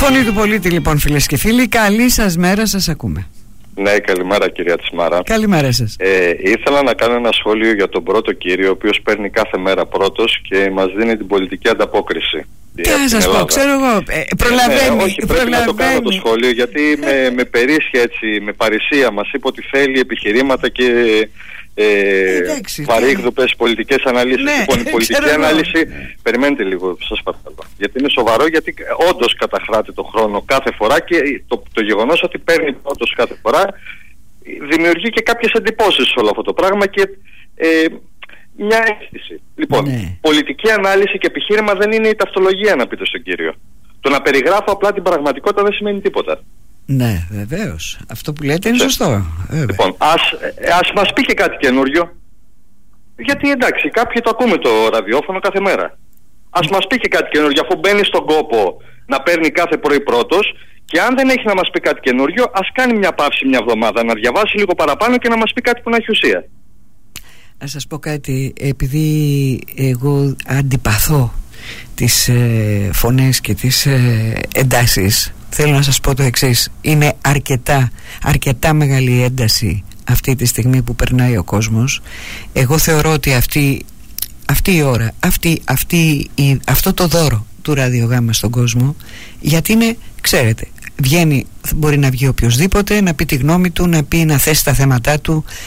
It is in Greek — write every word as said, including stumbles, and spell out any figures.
Φωνή του πολίτη, λοιπόν, φίλες και φίλοι. Καλή σας μέρα, σας ακούμε. Ναι, καλημέρα κυρία Τσιμάρα. Καλημέρα σας. Ε, ήθελα να κάνω ένα σχόλιο για τον πρώτο κύριο, ο οποίος παίρνει κάθε μέρα πρώτος και μας δίνει την πολιτική ανταπόκριση. Τι να σας πω, ξέρω εγώ, ε, προλαβαίνει. Ναι, όχι, πρέπει προλαβαίνει. να το κάνω το σχόλιο, γιατί με, με περίσσια έτσι, με παρησία μας είπε ότι θέλει επιχειρήματα και ε, βαρύγδουπες πολιτικές αναλύσεις. Ναι, λοιπόν, η πολιτική ανάλυση, περιμένετε λίγο, σας παρακαλώ. Γιατί είναι σοβαρό, γιατί όντως καταχράται το χρόνο κάθε φορά και το, το γεγονός ότι παίρνει πρώτος κάθε φορά δημιουργεί και κάποιες εντυπώσεις σε όλο αυτό το πράγμα και ε, μια αίσθηση. Λοιπόν, ναι. Πολιτική ανάλυση και επιχείρημα δεν είναι η ταυτολογία, να πείτε στον κύριο. Το να περιγράφω απλά την πραγματικότητα δεν σημαίνει τίποτα. Ναι, βεβαίως. Αυτό που λέτε είναι σωστό. Βέβαια. Λοιπόν, ας, ας μας πει και κάτι καινούριο. Γιατί εντάξει, κάποιοι το ακούμε το ραδιόφωνο κάθε μέρα. Ας μας πει και κάτι καινούριο, αφού μπαίνει στον κόπο να παίρνει κάθε πρωί πρώτος. Και αν δεν έχει να μας πει κάτι καινούριο, ας κάνει μια παύση μια εβδομάδα, να διαβάσει λίγο παραπάνω και να μας πει κάτι που να έχει ουσία. Να σας πω κάτι, επειδή εγώ αντιπαθώ τις ε, φωνές και τις ε, εντάσεις, θέλω να σας πω το εξής. Είναι αρκετά, αρκετά μεγάλη ένταση αυτή τη στιγμή που περνάει ο κόσμος. Εγώ θεωρώ ότι αυτή, αυτή η ώρα, αυτή, αυτή, η, αυτό το δώρο του ραδιογάμμα στον κόσμο, γιατί είναι, ξέρετε, βγαίνει, μπορεί να βγει οποιοσδήποτε, να πει τη γνώμη του, να πει, να θέσει τα θέματά του,